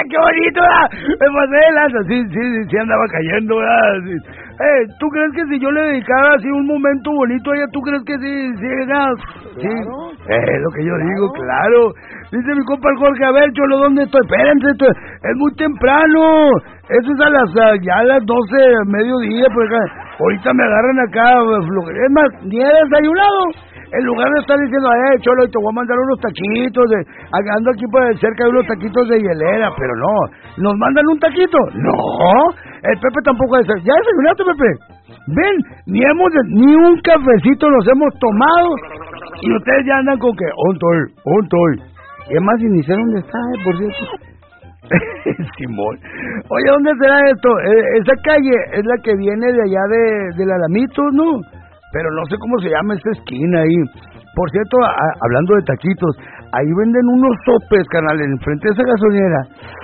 ¡Qué bonito! Me pasé de lanza. Sí, andaba cayendo, ¿verdad? Sí. ¿Tú crees que si yo le dedicara así un momento bonito a ella, tú crees que sí, ¿verdad? Sí. Lo que yo digo, claro. Dice mi compa el Jorge, a ver, Cholo, ¿dónde estoy? Espérense, es muy temprano. Eso es ya a las 12 del mediodía, por acá. Ahorita me agarran acá, es más, ni he desayunado. En lugar de estar diciendo, Cholo, te voy a mandar unos taquitos, ando aquí por cerca de unos taquitos de hielera, pero no, ¿nos mandan un taquito? No, el Pepe tampoco dice, ¿ya desayunaste, Pepe? Ven, ni un cafecito nos hemos tomado, y ustedes ya andan con que, ontoy. Y además, ni sé dónde está, por cierto. Simón. Oye, ¿dónde será esto? Esa calle es la que viene de allá del Alamitos, ¿no? Pero no sé cómo se llama esta esquina ahí. Por cierto, hablando de taquitos, ahí venden unos sopes, carnal, enfrente de esa gasolinera.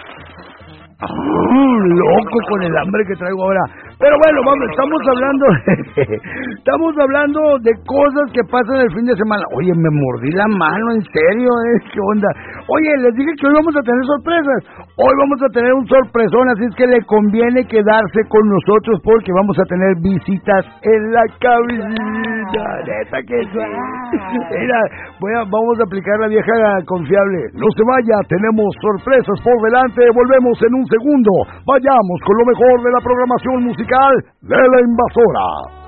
Loco con el hambre que traigo ahora. Pero bueno, vamos, estamos hablando de cosas que pasan el fin de semana. Oye, me mordí la mano, en serio, ¿qué onda? Oye, les dije que hoy vamos a tener sorpresas. Hoy vamos a tener un sorpresón, así es que le conviene quedarse con nosotros porque vamos a tener visitas en la cabina. Neta que sí. Mira, vamos a aplicar la vieja confiable. No se vaya, tenemos sorpresas por delante. Volvemos en un segundo. Vayamos con lo mejor de la programación musical de La Invasora.